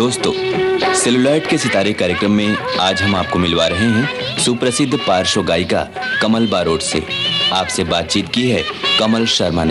दोस्तों, सेलुलॉइड के सितारे कार्यक्रम में आज हम आपको मिलवा रहे हैं सुप्रसिद्ध पार्श्व गायिका कमल बारोट से। आपसे बातचीत की है कमल शर्मा ने।